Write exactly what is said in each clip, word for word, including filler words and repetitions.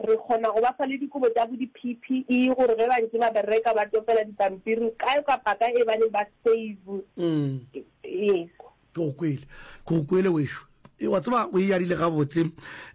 re khona go ba fa le dikobo tsa bo di P P E gore ge ba ntse ba bereka ba topela dipampiri ka ka paka e ba le ba save mm yes go kwele go kwele wesho e wa tsaba o ya dile ga botse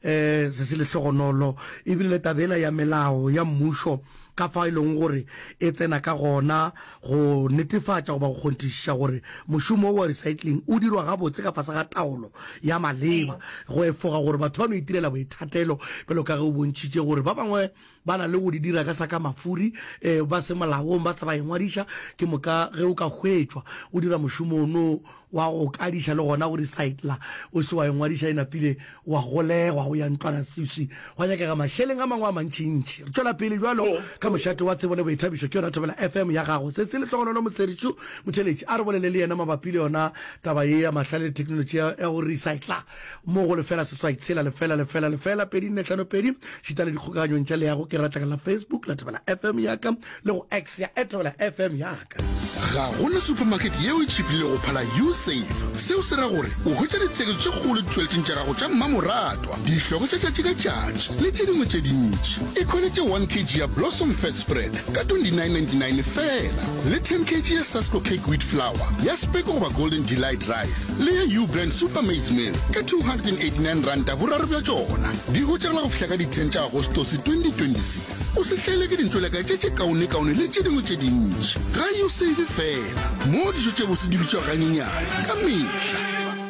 eh se se le hlogonolo e bile le tabela ya melao ya mmusho ka fa ileng gore e tsena ka gona go netefatsa go ba go kontisha gore moshumo wa recycling o dirwa ga botse ka fasa ga taolo ya maleba go efoga gore batho ba no itirela boithatelo pelo ka go bontshitse gore ba bangwe bana le go di dira ka saka mafuri eh ba se malaong ba tsaba engwadisha ke moka ge o ka hwetšwa o dira moshumo no wa go kadisha le gona go recycla o se wa engwadisha ina pile wa golegwa go ya ntwana sisi wa nyaka ga masheleng a mangwe a mantšintši re tswela pele jwalo ka mošate wa tsebone boithabišo ke yona Thobela F M ya gago se se le tlhogonono moseritšo motheletši a re bolele le yena mabapi le yona taba ye ya mahlale le technology ya go recycla mo go lefela seswai tshela lefela lefela lefela pedi nne tlhano pedi šita le dikgokaganyong tša le yago ke ratla ka la Facebook la Thobela F M yaka le go X ya Thobela F M yaka ga gona supermarket yeo e tšhipile go phala U-Save seo se ra gore o hwetša ditseko tše kgolo ditšweletšeng tša gago tša mmamoratwa dihloko tša tšatši ka tšatši le tše dingwe tše dintši e khweletše one kilogram ya Blossom fat spread ka twenty-nine ninety-nine fela le ten kilogram ya Sasco cake wheat flour ya Speko goba golden delight rice le ya U-brand super maize meal ka two hundred eighty-nine randa boraro bja tšona di go tšagela go fihla ka di-ten tša agostosi twenty twenty-six o se hlele ke dintšweleka tše tše kaone-kaone le tše dingwe tše dintši ga U-Save fela mo dijo tše bose di bitšwa ganyenyane ka mehla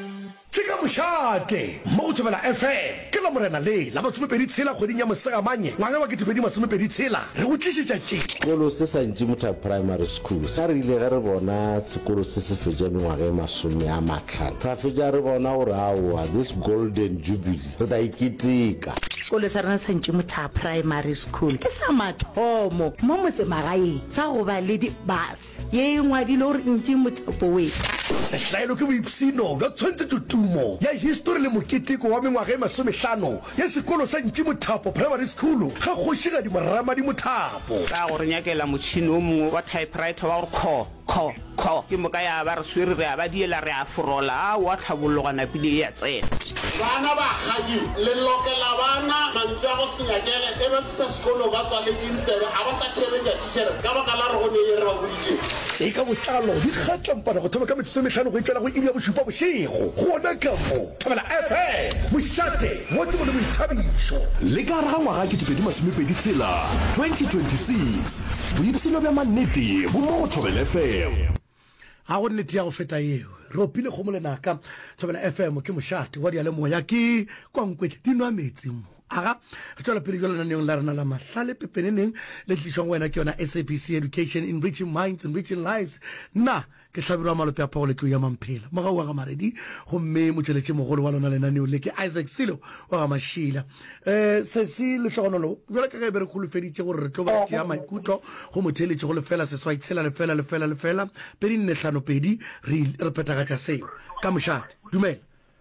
Chika mošate mo Thobela F M ke la morena le la masomepedi tshela kgweding ya mosegamanye ngwaga wa ketepedi masomepedi tshela re go tlišetša tše sekolo se sa ntši motha primary school sa re ile ge re bona sekolo se se fetša mengwaga e masome a matlhano ra fetša re bona gore aowa this golden jubilee re ta iketeka sekolo sa rena sa ntši motha primary school ke sa mathomo mo motsemagaeng sa go ba le dibus ye e ngwadile gore ntši mothapo we sehlaelo ke boipsino bja tshwantse tutumo ya history le moketeko wa mengwaga e masomehlano ya sekolo sa ntši mothapo primary school ga kgošiga dimorama di mothapo ka gore nyakela motšhini o mongwe wa typewriter wa gore kho kho kho ke moka ya ba re swere re a ba diela re a forola a wa tlhabologana pile ya tsena bana ba gaji le lokela bana mantswe a go senyakele e ba feta sekolo ba tswaletse ditsebe ga ba sa theletša tšitšhere ka baka la re go ne re ba boditše tse ka botlalo di kgatlampana go thoma ka metsosomehlano go itswela go ebile bošupa bošego gona ka mo Thobela F M mošate mo tsebo le boithabišo le ka re ga ngwaga ketepedi masomepedi tshela twenty twenty-six boipsino bja mannete bo mo Thobela F M ga go nnete ya go feta eo re opile kgomo lenaka Thobela F M ke mošate wa diale moya ke kwankwetle di nwa metsi mo aga re tswela pele jwa lenaneong la rena la mahlale pepeneneng le tlišwang wena ke yona S A B C Education, Enriching Minds, Enriching Lives nna ke hlabirwa malope a pao letlo ya mamphela mogao wa ga maredi gomme motšweletše mogolo wa lona lenaneo le ke Isaac Silo wa ga mašila um se se lehlogonolo jwale ka ge be re kgolofeditše gore re tlo ba tšea maikutlo go motheletše go lefela seswai tshela lefela lefela lefela pedi nne hlano pedi re phethagatša seo ka mošate dumela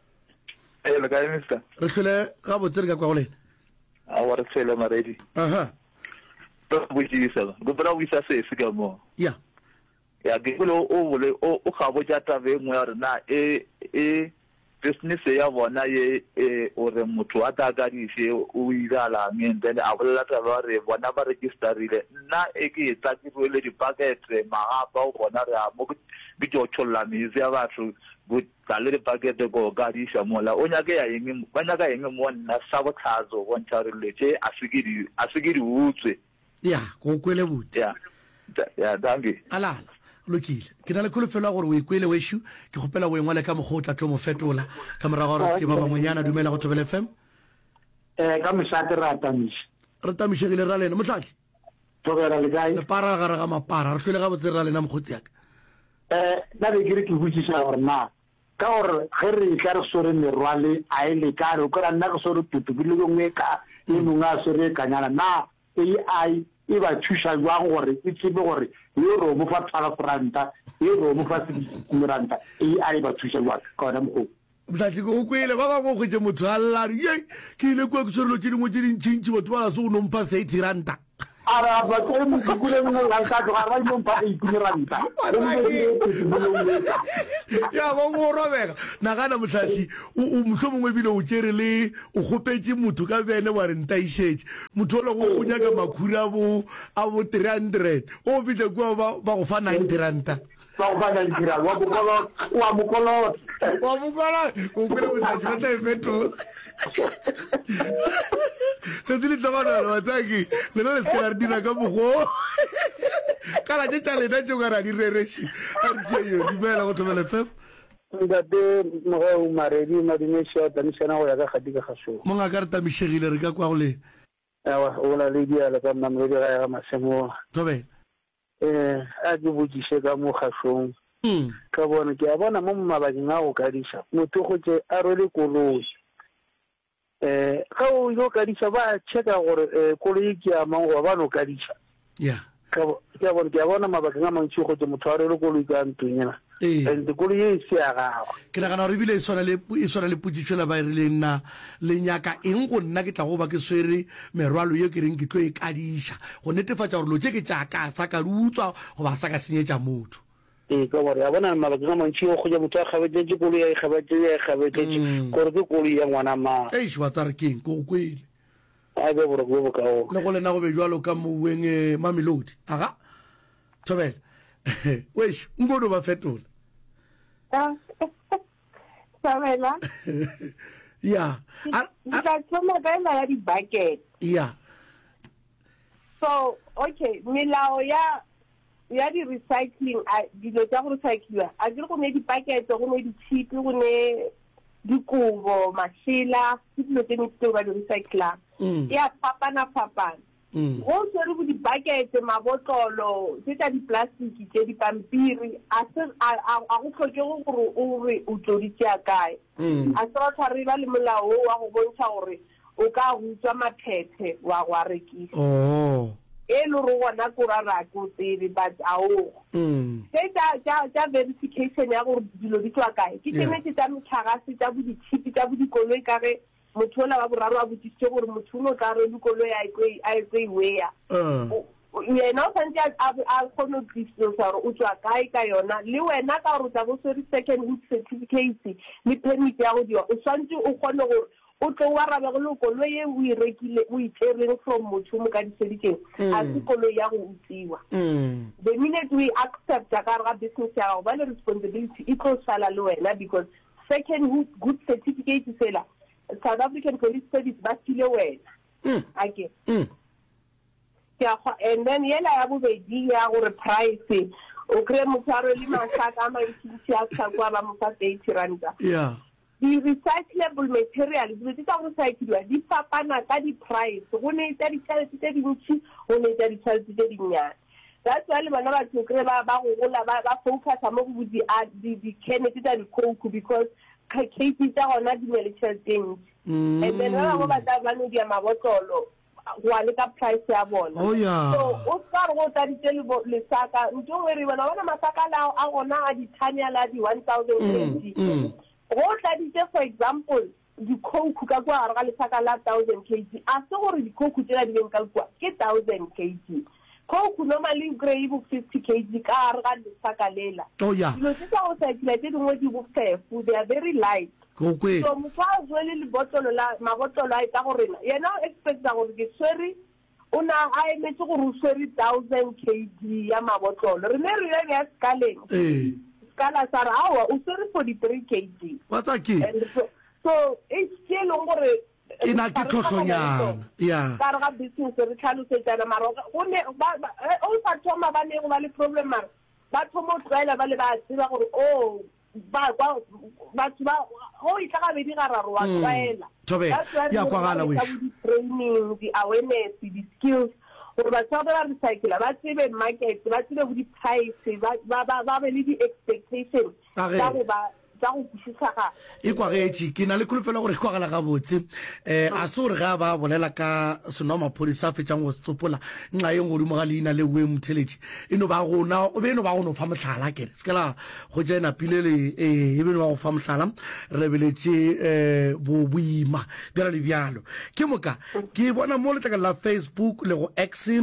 le kae mister re hlwele ga botse re ka kwa go lena a wa re tshele maredi aha to buitisa go bra buisa se se ka mo ya ya ke lo o bole o o ga bo ja tabe ngwe ya rena e e business ya bona ye e o re motho a ta ka diše o irala men then a bolela taba re bona ba registerile nna e ke tsa ke boele di packet magapa o bona re a mo ke tšo tšholla mezi ya batho go tale di packet go ka diša mola o nyake ya eng ba nyaka eng mo nna sa botlazo go ntša re letse a sekedi a sekedi utswe ya go kwele botse ya ya danke alala lokile ke na le kholofelo gore o ikwele weshu ke gopela o engwale ka mogotla tlo mo fetola ka morago gore ke ba bangwenyana dumela go Thobela F M eh ka mošate rata miša re tamišegile ra lena motlhatlhi Thobela le kae le para gare ga mapara re hlwele ga botse ra lena mogotsi yaka eh na be ke re ke botšiša gore na ka gore ge re tla re sore merwale a e le ka re o ka nna go sore tutubile go ngwe ka e mongwe a sore kanyana na A I e ba thuša jwang gore e tsebe gore yo ro mo fa twelve ranta yo ro mo fa sixteen ranta A I ba thuša jwang ka ona mo motlatli go kwele ba ba go gotse motho a lla re ye ke ile kwa ke sorelo tše dingwe tše dintšintši batho ba la se go nompha thirty ranta ara ba ke mo kule mo la ka ga ra mo pa e tiranta ya go go robega na gana motlhatlhi o mohlomongwe bile o tsere le o gopetse motho ka bene wa re ntaishetse motho le go nyaka makhura bo a bo three hundred o fitle kwa ba go fa ninety ranta ba go fa ninety ranta wa bokolo wa bokolo wa bokolo o kwele motlhatlhi ba tla e fetola se tsile tsogana wa tsaki le le se ka dira ka bogo kala je tale da jo gara di rereshi a re yo di bela go tobela fem ngate mo go maredi ma di mesho ta mishana go ya ka khadi ka khasho mo nga ka re ta mishegile re ka kwa go le awa o la le dia la ka nna mo re ga masemo tobe eh a di bujise ka mo khashong mm ka bona ke a bona mo mabakeng a go kadisha motho go tse a role koloi eh ka o yo kadisha ba cheka gore koloi ke a mango ba no kadisha yeah ka ka bona ke a bona mabakeng a mantsi go tse motho a role koloi ka ntunyana and the koloi e se a gago ke nagana re bile e swana le e swana le putsitsela ba re le nna le nyaka eng go nna ke tla go ba ke swere merwalo yo ke reng ke tlo e kadisha go netefatsa gore lo tse ke tsa ka sa ka rutswa go ba sa ka senyetsa motho e ka gore a bona mabakeng a mantsi go ja motho a gabetse koloi ya gabetse ya gabetse gore ke koloi ya ngwana ma e shwa tsare keng go kwele a be boro go ka o le go lena go be jwalo ka moeng mamelodi aga thobela wesh ngodo ba fetola Sabela ya ka tsoma ka ena ya di bucket ya so okay milao ya ya di recycling a dilo tsa go recycliwa a dire go ne di bucket go ne di chip go ne dikubo mashila dilo tse ne tse ba di recycla ya papana papana go tsere go di bucket mabotlolo tse tsa di plastic tse di pampiri a se a go tlhoke gore o re o tloditse kae a se ra tshware ba le molao wa go bontsha gore o ka utswa maphephe wa go rekisa oh e lo ro gona ko ra ra ko tsebe but ao se ta ja ja verification ya gore dilo di tswa kae ke tshwanetse tsa mtlhagase tsa bo di chip tsa bo di koloi ka ge motho la ba boraro a botsitse gore motho no ka re dikoloi a e a e weya yena o santse a kgone go tlisa gore o tswa kae ka yona le wena ka gore tsa bo sori second hand certificate le permit ya go diwa o santse o kgone gore o tlo wa rabe go le koloi e o e rekile o itereng from motho mo ka disedikeng a se koloi ya go utsiwa the minute we accept ka ga business ya go ba le responsibility e tlo sala le wena because second good certificate sela South African Police Service ba tile wena okay ya and then yela ya bobedi ya gore price o kre motshwaro le masaka a mantsi a tsa kwa ba mo fa thirty ranta yeah the recyclable material di tsa go recycliwa di fapana ka di price go ne tsa di tshwanetse tse dintsi go ne tsa di tshwanetse tse dinnyane that's why le bana ba tshokre ba ba go gola ba focus mo go di di di Kennedy tsa di Coke because khaiti tsa gona di le tshwanetse and then ba ba tsa ba no di mabotlolo wa le ka price ya bona oh yeah so o ka go tsa di tele le saka ntwe re bona bona masaka la a gona a di thanya la di one thousand twenty go tla di for example di Coke ka kwa ga le saka la one thousand kilograms a se gore di Coke tsela di leng ka kwa ke one thousand kilograms Coke normally grey bu fifty kilograms ka ga le saka lela oh yeah dilo tse tsa go sa tla tse dingwe di bu fefu they are very light go kwe so mo fa zo le botolo la mabotolo a ka gore yena expect gore ke swere una a emetse gore o swere one thousand kilograms ya mabotolo re ne re le ya skaleng eh skala sara awa o swere forty-three kilograms what's that so, so it's still gore ina ke tlhotlonyana ya ka ga business re tlhalosetsana maroka go ne o sa thoma ba ne go ba le problem mara ba thomo tsaela ba le ba tseba gore oh ba kwa ba ba o itla be di gararo wa tsaela tobe ya kwa gala wish training the awareness the skills gore ba tsaba ba recycle ba tsebe market ba tsebe go di price ba ba ba be le di expectations tsa go ba tsa go bushisa e kwa getši ke na le kholofela gore kwa gala ga botse eh a se gore ga ba bolela ka seno maphodisa a fetsang go setsopola nqa e ngwe mo ga leina le we motheletši eno ba gona o be no ba go no fa mohlala kere se kala go jena pile le eh e be no ba go fa mohlala re lebeletše eh bo boima bjalo le bjalo ke moka ke bona mo le tla la Facebook le go X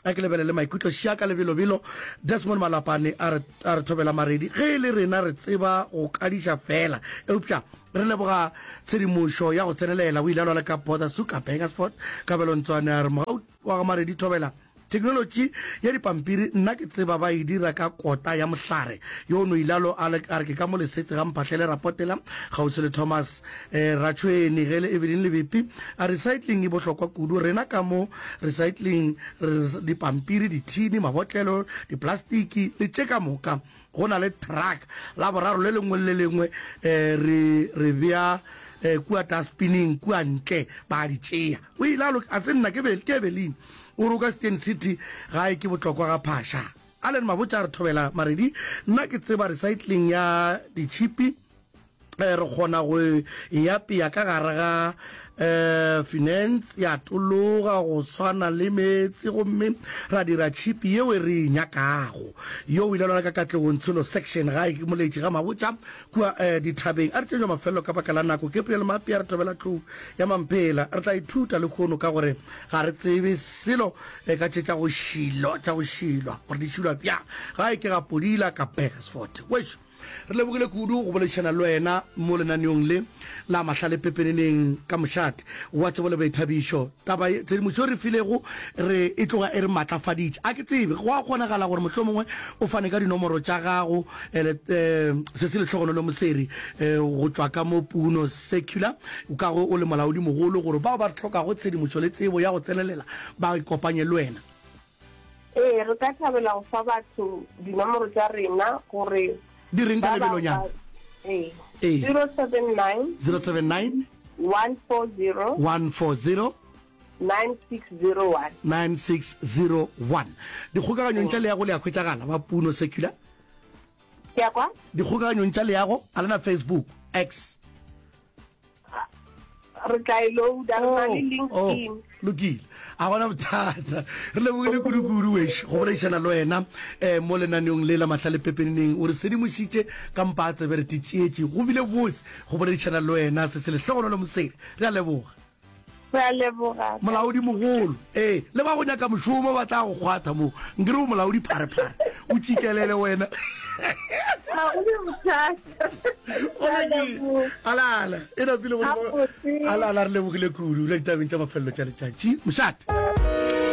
a ke lebelele maikutlo shaka lebelo-belo Desmond Malapane a re thobela maredi ge le rena re tseba go kadiša fela eupša re leboga tshedimošo ya go tsenelela o ile a lwala ka border suka Bangersford ka belontswane a re mogau wa ga maredi thobela technology ya dipampiri nna ke tseba ba e dira ka kota ya mohlare yo no ilalo a re ke ka mo lesetse ga mphatlhele rapotela gausi le Thomas eh Ratshweni gele Evelyn Lebepi a recycling e bohlokwa kudu rena ka mo recycling dipampiri dithini mabotlelo diplastiki le tsheka moka gona le truck la boraro le lengwe le lengwe eh re re bia eh kua ta spinning kua ntle ba di tšea o ilalo a tsenna ke be ke Evelyn Urugastien City ga e ke botlokwa ga phasha Allen Mabotja re thobela maredi nna ke tseba recycling ya dichipi re gona go ya pia ka gare ga eh finance ya tologa go tshwana le metsi go mme ra dira chipi yeo re nyakago yo o ilana ka katlego ntsholo section ga ke moletši ga Mabotja kua dithabeng a re tšeo mafelo ka baka la nako Gabriel Mapi a re thobela tlou ya Mampela re tla ithuta le khono ka gore ga re tsebe selo ka tšetša go šilo tša go šilwa gore di šilwa bja ga e ke ga Podila ka Bangersford wešo re lebogile kudu go bolešana le wena mo lenaneong le la mahlale pepeneneng ka mošate wa tsebo le baithabišo taba tshedimošo re filego re e tloga e re matlafaditše a ke tsebe go a kgonagala gore mohlho mongwe o fane ka dinomoro tša gago se se lehlogonolo moseri go tšwa ka mo Puno Secular o ka go o le molaodi mogolo gore bao ba re tlhokago tshedimošo le tsebo ya go tsenelela ba ikopanye le wena ee re ka thabela go fa batho dinomoro tša rena gore di ring ka lebelonyana eh zero seven nine zero seven nine one four zero one four zero nine six zero one nine six zero one dikgokaganyo ntša le ya go le ya khwetšagala ba Puno Secular ke kwa dikgokaganyo ntša le ya go a lena Facebook X re tla iloada re na le LinkedIn lokile a bona bothata re lebogile kudu-kudu wešo go bolaišana le wena um mo lenaneong le la mahlale pepeneneng o re sedimošitše ka mpa a tsebe re titšeetše go bile bose go bolaišana le wena se se lehlogono le moseri re a leboga re a leboga molaodi mogolo ee le ba go nyaka mošomo ba tla go kgwatha mo nkere o molaodi pharephare o tšikelele wena alala e napile alala re lebogile kudu le ditabeng tša mafelelo tša letšatši mošate